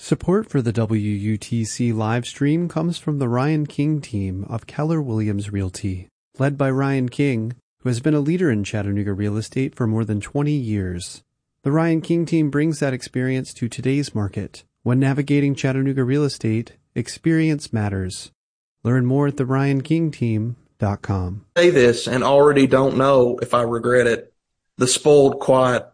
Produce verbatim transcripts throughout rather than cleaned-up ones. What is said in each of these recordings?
Support for the W U T C live stream comes from the Ryan King team of Keller Williams Realty, led by Ryan King, who has been a leader in Chattanooga real estate for more than twenty years. The Ryan King team brings that experience to today's market. When navigating Chattanooga real estate, experience matters. Learn more at the ryan king team dot com. Say this and already don't know if I regret it. The spoiled quiet.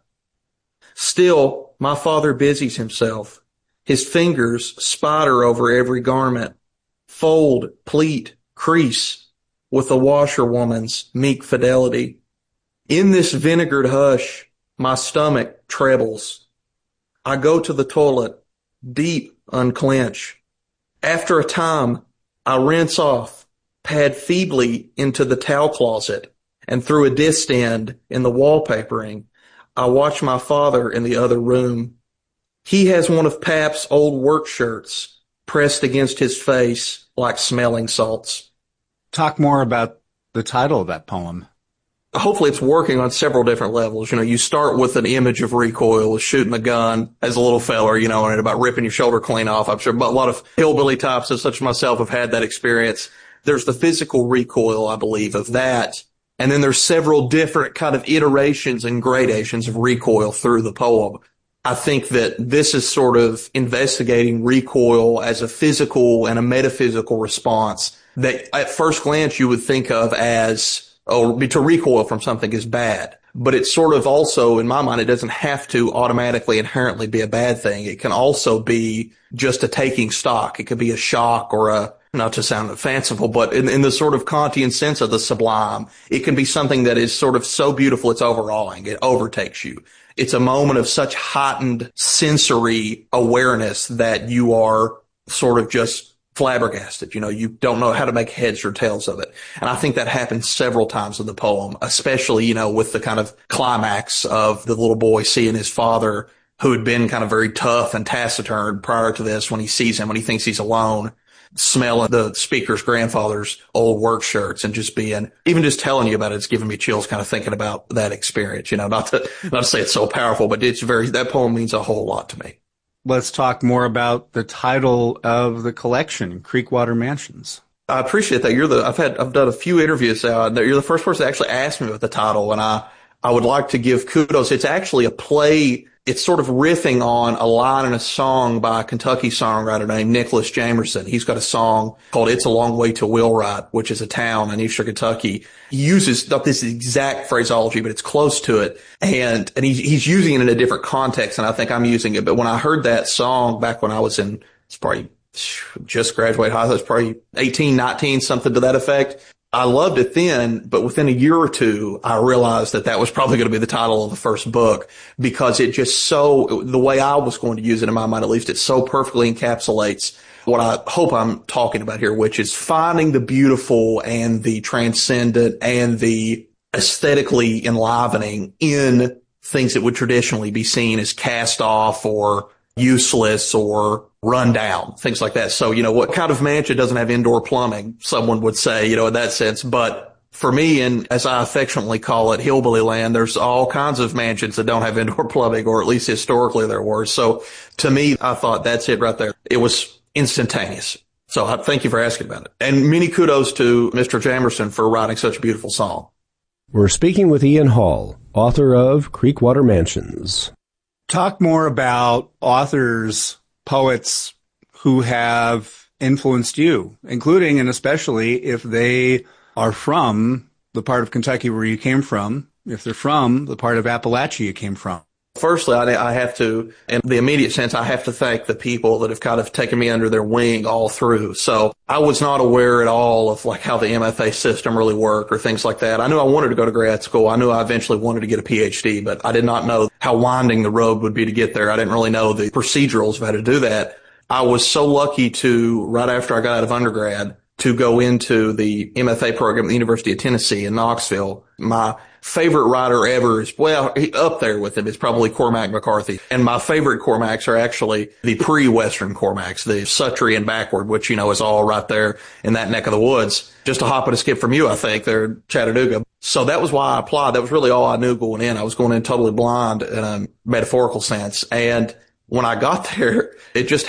Still, my father busies himself. His fingers spider over every garment, fold, pleat, crease, with a washerwoman's meek fidelity. In this vinegared hush, my stomach trebles. I go to the toilet, deep unclench. After a time, I rinse off, pad feebly into the towel closet, and through a disc end in the wallpapering, I watch my father in the other room. He has one of Pap's old work shirts pressed against his face like smelling salts. Talk more about the title of that poem. Hopefully it's working on several different levels. You know, you start with an image of recoil, shooting a gun as a little feller, you know, and about ripping your shoulder clean off. I'm sure a lot of hillbilly types such as myself have had that experience. There's the physical recoil, I believe, of that. And then there's several different kind of iterations and gradations of recoil through the poem. I think that this is sort of investigating recoil as a physical and a metaphysical response that at first glance you would think of as, oh, to recoil from something is bad. But it's sort of also, in my mind, it doesn't have to automatically inherently be a bad thing. It can also be just a taking stock. It could be a shock or a, not to sound fanciful, but in, in the sort of Kantian sense of the sublime, it can be something that is sort of so beautiful it's overawing. It overtakes you. It's a moment of such heightened sensory awareness that you are sort of just flabbergasted. You know, you don't know how to make heads or tails of it. And I think that happens several times in the poem, especially, you know, with the kind of climax of the little boy seeing his father, who had been kind of very tough and taciturn prior to this, when he sees him, when he thinks he's alone, smelling the speaker's grandfather's old work shirts and just being, even just telling you about it, it's giving me chills kind of thinking about that experience. You know, not to, not to say it's so powerful, but it's very, that poem means a whole lot to me. Let's talk more about the title of the collection, Creekwater Mansions. I appreciate that. You're the, I've had, I've done a few interviews. Uh, you're the first person to actually ask me about the title, and I, I would like to give kudos. It's actually a play. It's sort of riffing on a line in a song by a Kentucky songwriter named Nicholas Jamerson. He's got a song called It's a Long Way to Wheelwright, which is a town in eastern Kentucky. He uses not this exact phraseology, but it's close to it. And, and he's, he's using it in a different context, and I think I'm using it. But when I heard that song back when I was in, it's probably just graduated high school, it's probably eighteen, nineteen, something to that effect. I loved it then, but within a year or two, I realized that that was probably going to be the title of the first book, because it just so, the way I was going to use it in my mind, at least, it so perfectly encapsulates what I hope I'm talking about here, which is finding the beautiful and the transcendent and the aesthetically enlivening in things that would traditionally be seen as cast off or useless or run down, things like that. So, you know, what kind of mansion doesn't have indoor plumbing? Someone would say, you know, in that sense. But for me, and as I affectionately call it, hillbilly land, there's all kinds of mansions that don't have indoor plumbing, or at least historically there were. So to me, I thought that's it right there. It was instantaneous. So I thank you for asking about it. And many kudos to Mister Jamerson for writing such a beautiful song. We're speaking with Ian Hall, author of Creekwater Mansions. Talk more about authors, poets who have influenced you, including and especially if they are from the part of Kentucky where you came from, if they're from the part of Appalachia you came from. Firstly, I, I have to, in the immediate sense, I have to thank the people that have kind of taken me under their wing all through. So I was not aware at all of like how the M F A system really worked or things like that. I knew I wanted to go to grad school. I knew I eventually wanted to get a P H D, but I did not know how winding the road would be to get there. I didn't really know the procedurals of how to do that. I was so lucky to, right after I got out of undergrad, to go into the M F A program at the University of Tennessee in Knoxville. My favorite writer ever is, well, up there with him is probably Cormac McCarthy. And my favorite Cormacs are actually the pre-Western Cormacs, the Suttree and backward, which, you know, is all right there in that neck of the woods. Just a hop and a skip from you, I think, there in Chattanooga. So that was why I applied. That was really all I knew going in. I was going in totally blind in a metaphorical sense. And when I got there, it just